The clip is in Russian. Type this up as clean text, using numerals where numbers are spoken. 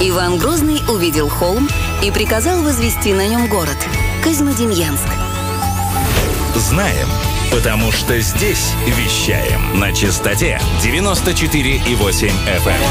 Иван Грозный увидел холм и приказал возвести на нем город – Козьмодемьянск. Знаем, потому что здесь вещаем на частоте 94,8 FM.